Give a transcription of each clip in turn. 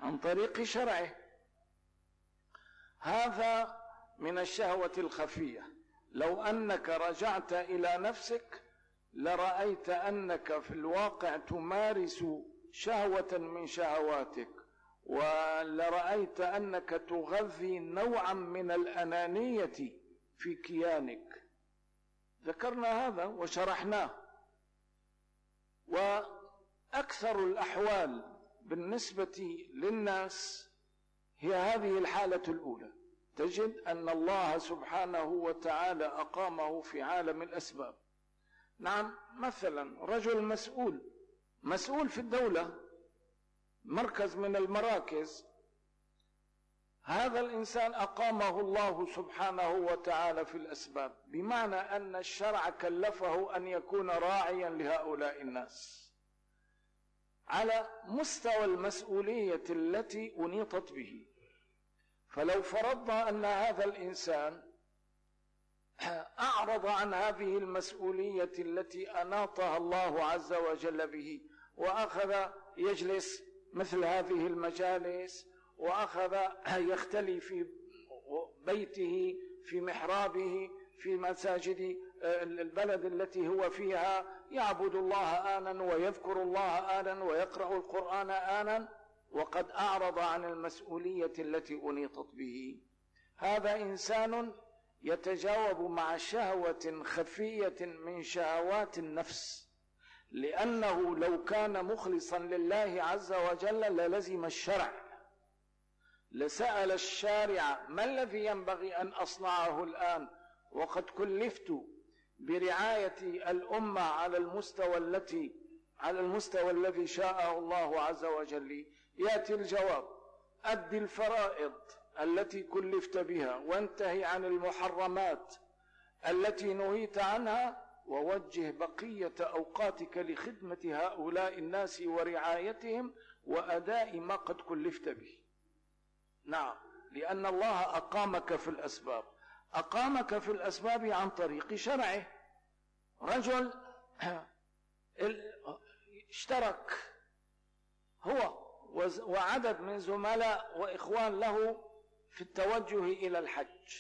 عن طريق شرعه. هذا من الشهوة الخفية. لو أنك رجعت إلى نفسك لرأيت أنك في الواقع تمارس شهوة من شهواتك، ولرأيت أنك تغذي نوعا من الأنانية في كيانك. ذكرنا هذا وشرحناه. وأكثر الأحوال بالنسبة للناس هي هذه الحالة الأولى. تجد أن الله سبحانه وتعالى أقامه في عالم الأسباب. نعم، مثلا رجل مسؤول في الدولة، مركز من المراكز، هذا الإنسان أقامه الله سبحانه وتعالى في الأسباب، بمعنى أن الشرع كلفه أن يكون راعيا لهؤلاء الناس على مستوى المسؤولية التي أنيطت به. فلو فرضنا أن هذا الإنسان أعرض عن هذه المسؤولية التي أناطها الله عز وجل به، وأخذ يجلس مثل هذه المجالس، وأخذ يختلي في بيته، في محرابه، في مساجد البلد التي هو فيها، يعبد الله آنا ويذكر الله آنا ويقرأ القرآن آنا، وقد أعرض عن المسؤولية التي أنيطت به، هذا إنسان يتجاوب مع شهوة خفية من شهوات النفس، لأنه لو كان مخلصا لله عز وجل للزم الشرع، لسأل الشارع ما الذي ينبغي أن أصنعه الآن، وقد كلفت برعاية الأمة على المستوى الذي شاءه الله عز وجل. يأتي الجواب: أد الفرائض التي كلفت بها، وانتهي عن المحرمات التي نهيت عنها، ووجه بقية أوقاتك لخدمة هؤلاء الناس ورعايتهم وأداء ما قد كلفت به. نعم، لأن الله أقامك في الأسباب، أقامك في الأسباب عن طريق شرعه. رجل اشترك هو وعدد من زملاء وإخوان له في التوجه إلى الحج،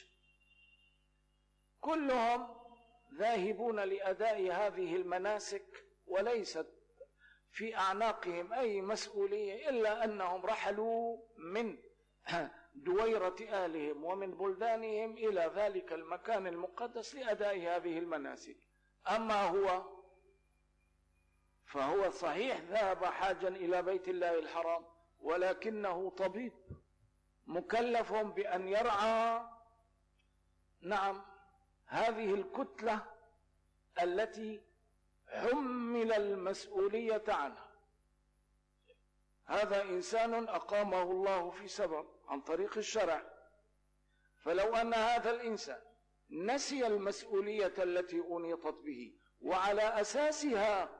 كلهم ذاهبون لأداء هذه المناسك، وليست في أعناقهم أي مسؤولية إلا أنهم رحلوا من دويرة أهلهم ومن بلدانهم إلى ذلك المكان المقدس لأداء هذه المناسك. أما هو فهو صحيح ذهب حاجا إلى بيت الله الحرام، ولكنه طبيب مكلف بأن يرعى هذه الكتلة التي حمل المسؤولية عنها. هذا إنسان أقامه الله في سبب عن طريق الشرع. فلو أن هذا الإنسان نسي المسؤولية التي أنيطت به وعلى أساسها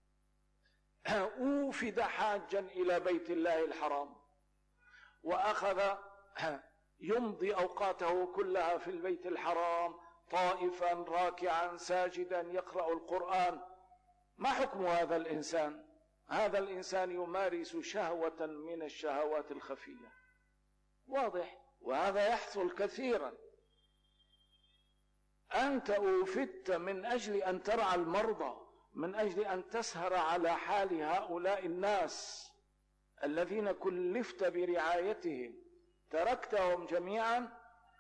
أوفد حاجا إلى بيت الله الحرام، وأخذ يمضي أوقاته كلها في البيت الحرام طائفا راكعا ساجدا يقرأ القرآن، ما حكم هذا الإنسان؟ هذا الإنسان يمارس شهوة من الشهوات الخفية، واضح؟ وهذا يحصل كثيرا. أنت أوفدت من أجل أن ترعى المرضى، من أجل أن تسهر على حال هؤلاء الناس الذين كلفت برعايتهم، تركتهم جميعا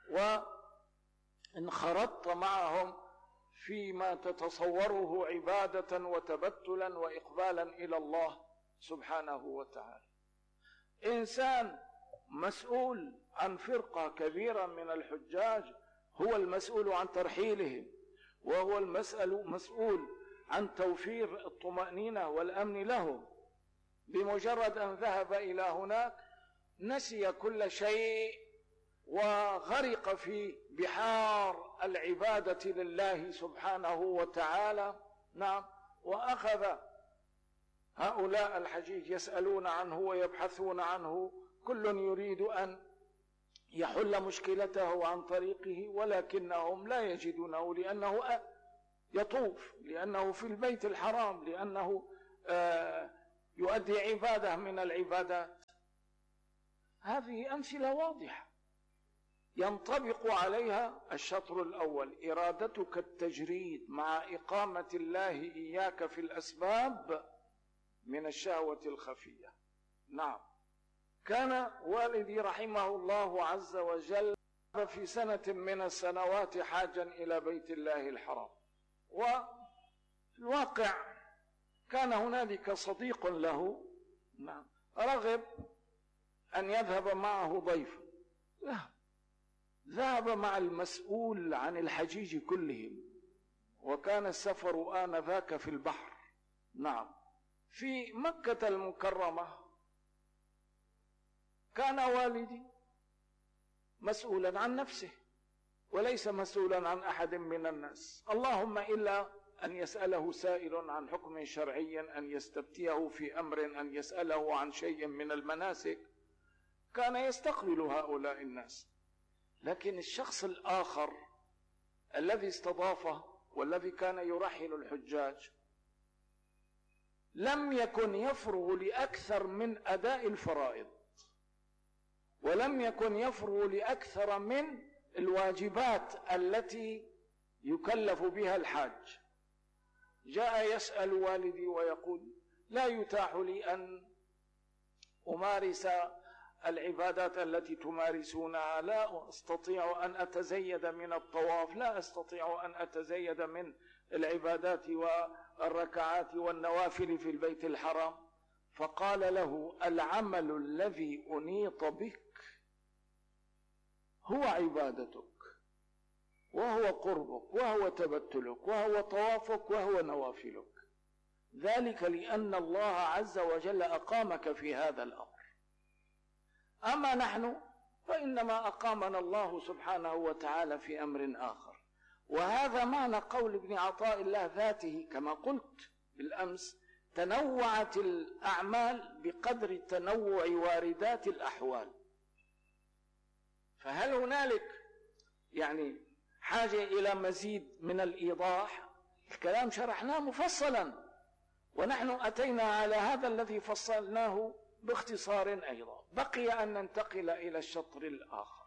وانخرطت معهم فيما تتصوره عبادة وتبتلا وإقبالا إلى الله سبحانه وتعالى. إنسان مسؤول عن فرقة كبيرة من الحجاج، هو المسؤول عن ترحيلهم، وهو المسؤول عن توفير الطمأنينة والأمن لهم. بمجرد أن ذهب إلى هناك نسي كل شيء وغرق في بحار العبادة لله سبحانه وتعالى. وأخذ هؤلاء الحجيج يسألون عنه ويبحثون عنه، كل يريد أن يحل مشكلته عن طريقه، ولكنهم لا يجدونه، لأنه يطوف، لأنه في البيت الحرام، لأنه يؤدي عبادة من العبادات. هذه أمثلة واضحة ينطبق عليها الشطر الأول: إرادتك التجريد مع إقامة الله إياك في الأسباب من الشهوة الخفية. نعم. كان والدي رحمه الله عز وجل في سنة من السنوات حاجا إلى بيت الله الحرام، وفي الواقع كان هنالك صديق له رغب أن يذهب معه ضيفا، ذهب مع المسؤول عن الحجيج كلهم، وكان السفر آنذاك في البحر. نعم. في مكة المكرمة كان والدي مسؤولا عن نفسه وليس مسؤولا عن أحد من الناس، اللهم إلا أن يسأله سائل عن حكم شرعي، أن يستفتيه في أمر، أن يسأله عن شيء من المناسك، كان يستقبل هؤلاء الناس. لكن الشخص الآخر الذي استضافه والذي كان يرحل الحجاج لم يكن يفرغ لأكثر من أداء الفرائض، ولم يكن يفرغ لأكثر من الواجبات التي يكلف بها الحاج. جاء يسأل والدي ويقول: لا يتاح لي أن أمارس العبادات التي تمارسونها، لا أستطيع أن أتزيد من الطواف، لا أستطيع أن أتزيد من العبادات والركعات والنوافل في البيت الحرام. فقال له: العمل الذي أنيط بك هو عبادتك، وهو قربك، وهو تبتلك، وهو طوافك، وهو نوافلك، ذلك لأن الله عز وجل أقامك في هذا الأمر. أما نحن فإنما أقامنا الله سبحانه وتعالى في أمر آخر. وهذا معنى قول ابن عطاء الله ذاته كما قلت بالأمس: تنوعت الأعمال بقدر تنوع واردات الأحوال. فهل هنالك حاجة إلى مزيد من الإيضاح؟ الكلام شرحناه مفصلا، ونحن أتينا على هذا الذي فصلناه باختصار أيضا. بقي أن ننتقل إلى الشطر الآخر: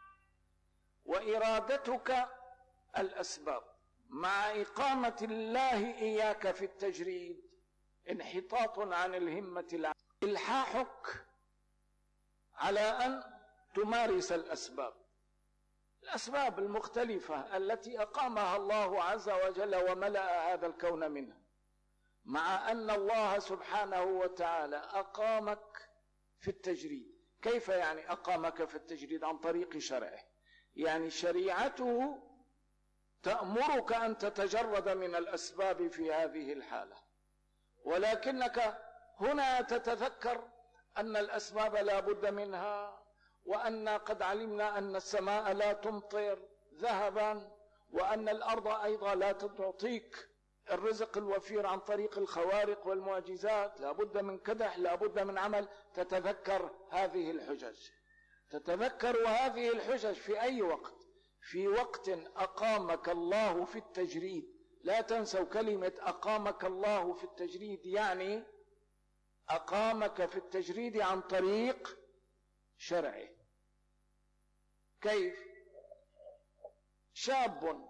وإرادتك الأسباب مع إقامة الله إياك في التجريد انحطاط عن الهمة العامة، إلحاحك على أن تمارس الأسباب المختلفة التي أقامها الله عز وجل وملأ هذا الكون منها، مع أن الله سبحانه وتعالى أقامك في التجريد. كيف أقامك في التجريد؟ عن طريق شرعه، شريعته تأمرك أن تتجرد من الأسباب في هذه الحالة، ولكنك هنا تتذكر أن الأسباب لا بد منها، وأن قد علمنا أن السماء لا تمطر ذهبا، وأن الأرض أيضا لا تعطيك الرزق الوفير عن طريق الخوارق والمعجزات، لا بد من كدح، لا بد من عمل. تتذكر هذه الحجج، تتذكر هذه الحجج في أي وقت؟ في وقت أقامك الله في التجريد. لا تنسوا كلمة أقامك الله في التجريد، أقامك في التجريد عن طريق شرعه. كيف؟ شاب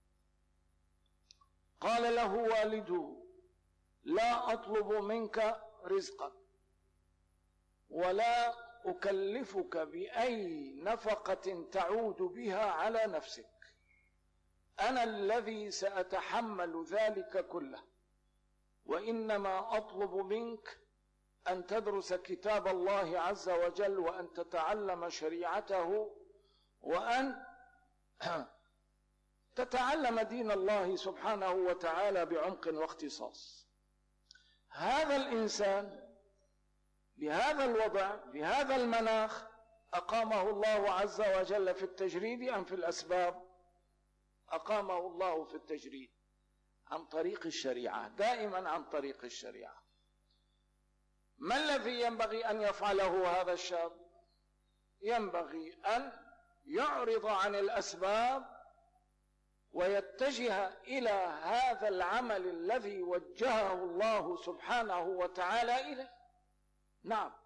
قال له والده: لا أطلب منك رزقا ولا أكلفك بأي نفقة تعود بها على نفسك، أنا الذي سأتحمل ذلك كله، وإنما أطلب منك أن تدرس كتاب الله عز وجل، وأن تتعلم شريعته، وأن تتعلم دين الله سبحانه وتعالى بعمق واختصاص. هذا الإنسان بهذا الوضع، بهذا المناخ، أقامه الله عز وجل في التجريد أم في الأسباب؟ أقامه الله في التجريد عن طريق الشريعة، دائما عن طريق الشريعة. ما الذي ينبغي أن يفعله هذا الشاب؟ ينبغي أن يعرض عن الأسباب ويتجه إلى هذا العمل الذي وجهه الله سبحانه وتعالى إليه. نعم،